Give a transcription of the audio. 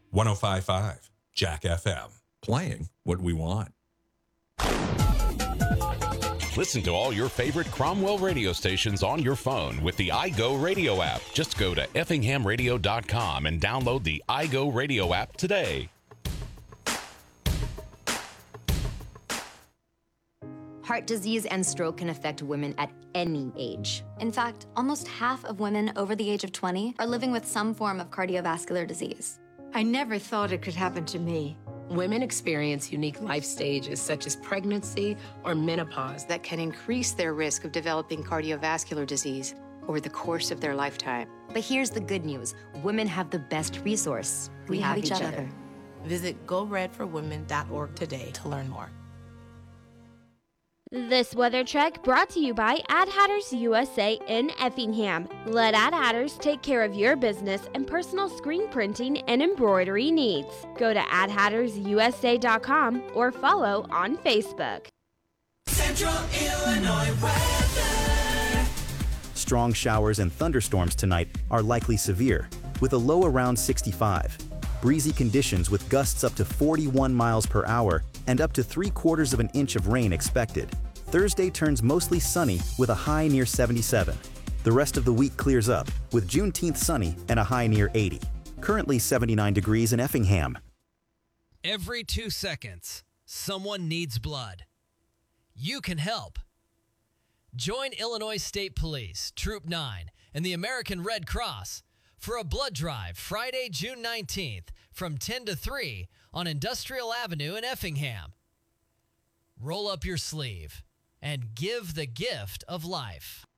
105.5 Jack FM. Playing what we want. Listen to all your favorite Cromwell radio stations on your phone with the iGo Radio app. Just go to effinghamradio.com and download the iGo Radio app today. Heart disease and stroke can affect women at any age. In fact, almost half of women over the age of 20 are living with some form of cardiovascular disease. I never thought it could happen to me. Women experience unique life stages such as pregnancy or menopause that can increase their risk of developing cardiovascular disease over the course of their lifetime. But here's the good news. Women have the best resource. We have each other. Visit GoRedForWomen.org today to learn more. This weather check brought to you by Ad Hatters USA in Effingham. Let Ad Hatters take care of your business and personal screen printing and embroidery needs. Go to adhattersusa.com or follow on Facebook. Central Illinois weather. Strong showers and thunderstorms tonight are likely severe, with a low around 65. Breezy conditions with gusts up to 41 miles per hour and up to 3/4 of an inch of rain expected. Thursday turns mostly sunny with a high near 77. The rest of the week clears up with Juneteenth sunny and a high near 80. Currently 79 degrees in Effingham. Every 2 seconds, someone needs blood. You can help. Join Illinois State Police, Troop 9, and the American Red Cross for a blood drive Friday, June 19th from 10 to 3 on Industrial Avenue in Effingham. Roll up your sleeve and give the gift of life.